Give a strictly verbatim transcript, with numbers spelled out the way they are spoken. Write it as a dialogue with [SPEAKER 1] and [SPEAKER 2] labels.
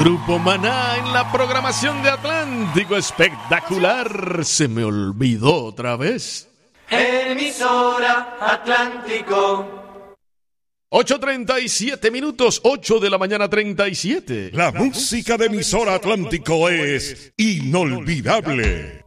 [SPEAKER 1] Grupo Maná en la programación de Atlántico. Espectacular. Se me olvidó otra vez.
[SPEAKER 2] Emisora Atlántico.
[SPEAKER 1] ocho treinta y siete minutos, ocho de la mañana treinta y siete.
[SPEAKER 3] La música de Emisora Atlántico es inolvidable.